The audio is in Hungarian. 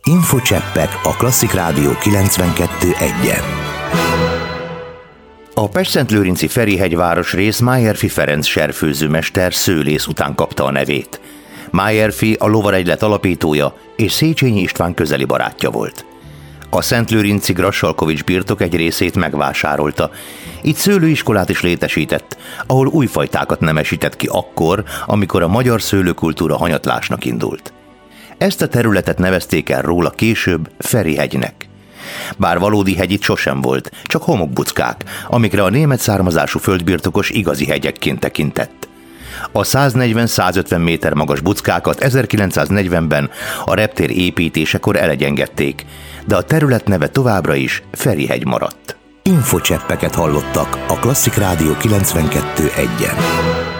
Infocseppek a Klasszik Rádió 92.1-en. A Pestszentlőrinci Ferihegy városrész Májerfi Ferenc serfőzőmester szőlész után kapta a nevét. Májerfi a lovaregylet alapítója és Széchenyi István közeli barátja volt. A szentlőrinci Grassalkovich birtok egy részét megvásárolta. Itt szőlőiskolát is létesített, ahol új fajtákat nemesített ki akkor, amikor a magyar szőlőkultúra hanyatlásnak indult. Ezt a területet nevezték el róla később Ferihegynek. Bár valódi hegy itt sosem volt, csak homokbuckák, amikre a német származású földbirtokos igazi hegyekként tekintett. A 140-150 méter magas buckákat 1940-ben a reptér építésekor elegyengedték, de a terület neve továbbra is Ferihegy maradt. Infocseppeket hallottak a Klasszik Rádió 92.1-en.